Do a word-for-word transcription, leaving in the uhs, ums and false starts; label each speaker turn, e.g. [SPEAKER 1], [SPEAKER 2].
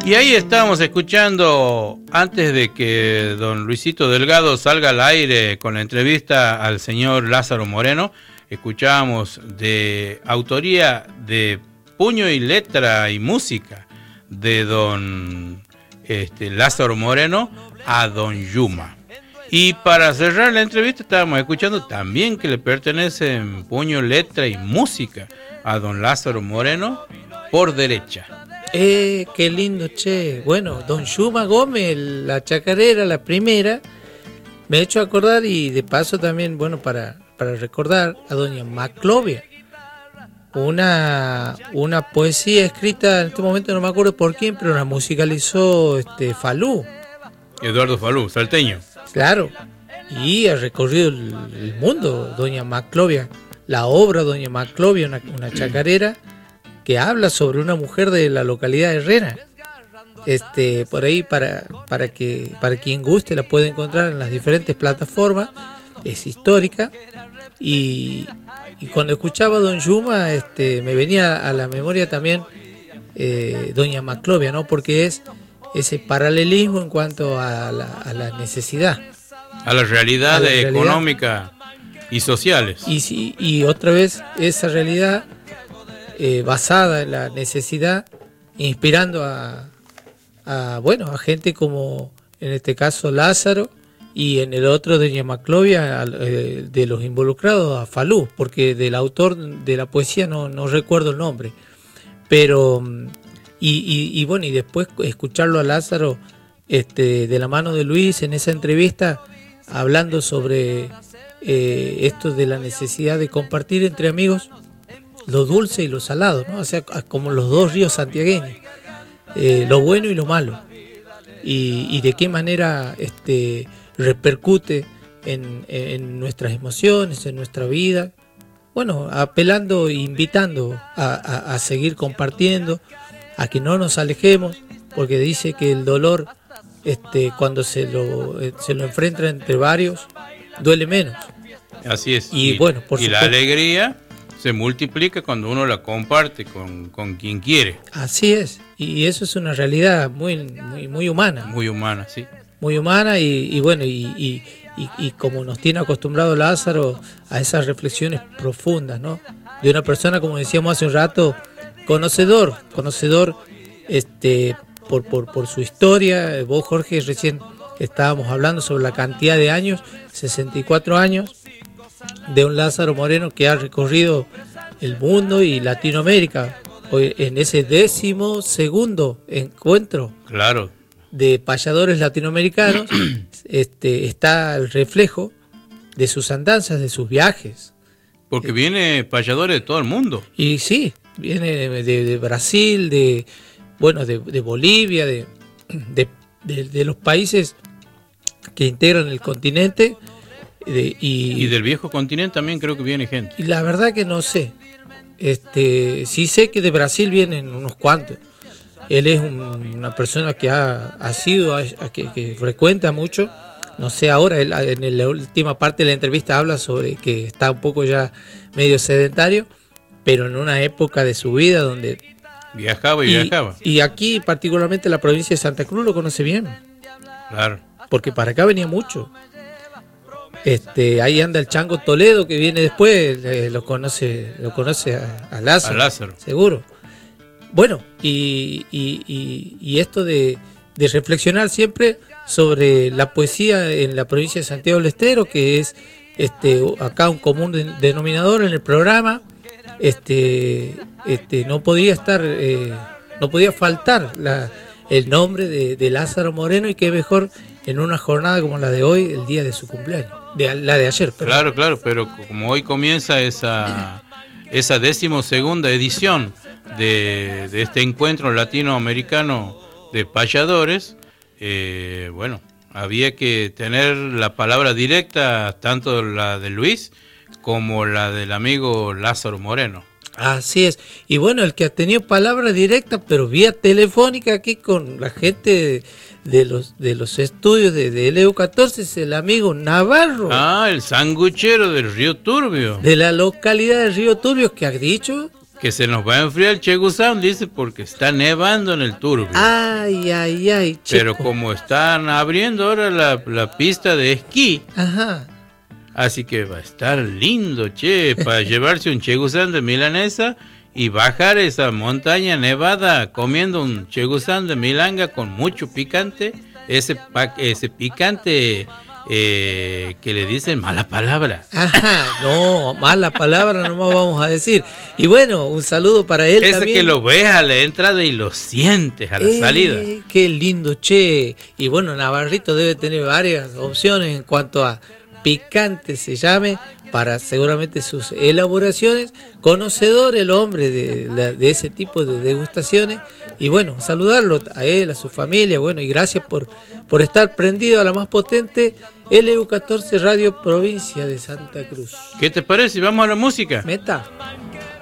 [SPEAKER 1] Y ahí estábamos escuchando, antes de que don Luisito Delgado salga al aire con la entrevista al señor Lázaro Moreno, escuchábamos de autoría de puño y letra y música de don este, Lázaro Moreno a don Yuma. Y para cerrar la entrevista estábamos escuchando también que le pertenecen puño, letra y música a don Lázaro Moreno por derecha.
[SPEAKER 2] Eh, qué lindo, che. Bueno, don Yuma Gómez, la chacarera, la primera, me ha hecho acordar, y de paso también, bueno, para, para recordar a doña Maclovia. Una, una poesía escrita, en este momento no me acuerdo por quién, pero la musicalizó este, Falú.
[SPEAKER 1] Eduardo Falú, salteño.
[SPEAKER 2] Claro, y ha recorrido el, el mundo, doña Maclovia. La obra doña Maclovia, una, una chacarera que habla sobre una mujer de la localidad de Herrera. Este, por ahí para, para que para quien guste la puede encontrar en las diferentes plataformas. Es histórica y, y cuando escuchaba a don Yuma este, me venía a la memoria también eh, doña Maclovia, ¿no? Porque es ese paralelismo en cuanto a la, a la necesidad,
[SPEAKER 1] a la realidad, a la realidad económica y sociales.
[SPEAKER 2] Y, y otra vez esa realidad eh, basada en la necesidad, inspirando a, a bueno a gente como en este caso Lázaro, y en el otro doña Maclovia, eh, de los involucrados a Falú, porque del autor de la poesía no, no recuerdo el nombre, pero y, y, y bueno, y después escucharlo a Lázaro este, de la mano de Luis en esa entrevista hablando sobre eh, esto de la necesidad de compartir entre amigos lo dulce y lo salado, ¿no? O sea, como los dos ríos santiagueños, eh, lo bueno y lo malo, y, y de qué manera este, repercute en, en nuestras emociones, en nuestra vida. Bueno, apelando e invitando a, a, a seguir compartiendo, a que no nos alejemos, porque dice que el dolor, este, cuando se lo, se lo enfrenta entre varios, duele menos.
[SPEAKER 1] Así es.
[SPEAKER 2] Y,
[SPEAKER 1] y
[SPEAKER 2] bueno, por
[SPEAKER 1] y
[SPEAKER 2] supuesto,
[SPEAKER 1] la alegría se multiplica cuando uno la comparte con, con quien quiere.
[SPEAKER 2] Así es. Y eso es una realidad muy, muy, muy humana.
[SPEAKER 1] Muy humana, sí.
[SPEAKER 2] Muy humana y, y bueno, y, y, y, y como nos tiene acostumbrado Lázaro a esas reflexiones profundas, ¿no? De una persona, como decíamos hace un rato, conocedor, conocedor este, por, por, por su historia. Vos, Jorge, recién estábamos hablando sobre la cantidad de años, sesenta y cuatro años, de un Lázaro Moreno que ha recorrido el mundo y Latinoamérica. Hoy, en ese décimo segundo encuentro,
[SPEAKER 1] claro,
[SPEAKER 2] de payadores latinoamericanos, este, está el reflejo de sus andanzas, de sus viajes.
[SPEAKER 1] Porque viene payadores de todo el mundo.
[SPEAKER 2] Y sí, viene de, de, de Brasil, de bueno, de, de Bolivia, de, de, de, de los países que integran el continente. De, y,
[SPEAKER 1] y del viejo continente también creo que viene gente.
[SPEAKER 2] Y la verdad que no sé. Este, sí sé que de Brasil vienen unos cuantos. Él es un, una persona que ha, ha sido, a, a que, que frecuenta mucho. No sé, ahora él, en la última parte de la entrevista habla sobre que está un poco ya medio sedentario, pero en una época de su vida donde
[SPEAKER 1] viajaba y, y viajaba.
[SPEAKER 2] Y aquí, particularmente la provincia de Santa Cruz, lo conoce bien.
[SPEAKER 1] Claro.
[SPEAKER 2] Porque para acá venía mucho. Este, ahí anda el Chango Toledo que viene después, eh, lo conoce, lo conoce a, a Lázaro.
[SPEAKER 1] A Lázaro.
[SPEAKER 2] Seguro. Bueno, y, y, y, y esto de, de reflexionar siempre sobre la poesía en la provincia de Santiago del Estero, que es este acá un común de, denominador en el programa, este, este no podía estar, eh, no podía faltar la, el nombre de, de Lázaro Moreno, y qué mejor en una jornada como la de hoy, el día de su cumpleaños, de la de ayer. Perdón.
[SPEAKER 1] Claro, claro, pero como hoy comienza esa esa decimosegunda edición de, de este encuentro latinoamericano de payadores, eh, bueno, había que tener la palabra directa, tanto la de Luis como la del amigo Lázaro Moreno.
[SPEAKER 2] Así es. Y bueno, el que ha tenido palabra directa, pero vía telefónica aquí con la gente de los de los estudios de, de L E U catorce, es el amigo Navarro.
[SPEAKER 1] Ah, el sanguchero del Río Turbio.
[SPEAKER 2] De la localidad de Río Turbio, que ha dicho
[SPEAKER 1] que se nos va a enfriar el Chegusán, dice, porque está nevando en el Turbio.
[SPEAKER 2] Ay, ay, ay, Checo.
[SPEAKER 1] Pero como están abriendo ahora la, la pista de esquí,
[SPEAKER 2] ajá,
[SPEAKER 1] así que va a estar lindo, che, para llevarse un Chegusán de milanesa y bajar esa montaña nevada comiendo un Chegusán de milanga con mucho picante, ese, ese picante... Eh, que le dicen mala palabra.
[SPEAKER 2] Ajá, no, mala palabra nomás vamos a decir. Y bueno, un saludo para él
[SPEAKER 1] ese
[SPEAKER 2] también.
[SPEAKER 1] Que lo ves a la entrada y lo sientes a la
[SPEAKER 2] eh,
[SPEAKER 1] salida.
[SPEAKER 2] Qué lindo, che. Y bueno, Navarrito debe tener varias opciones en cuanto a picante se llame, para seguramente sus elaboraciones. Conocedor el hombre de, de, de ese tipo de degustaciones. Y bueno, saludarlo a él, a su familia, bueno, y gracias por, por estar prendido a la más potente L U catorce Radio Provincia de Santa Cruz.
[SPEAKER 1] ¿Qué te parece? ¿Vamos a la música?
[SPEAKER 2] Meta.